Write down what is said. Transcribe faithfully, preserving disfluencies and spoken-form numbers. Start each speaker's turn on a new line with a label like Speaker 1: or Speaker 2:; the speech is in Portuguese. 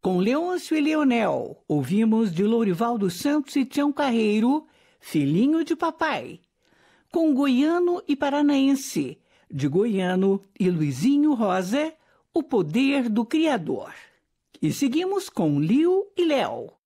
Speaker 1: Com Leôncio e Leonel, ouvimos de Lourival dos Santos e Tião Carreiro, Filhinho de Papai. Com Goiano e Paranaense, de Goiano e Luizinho Rosa, O Poder do Criador. E seguimos com Liu e Léo,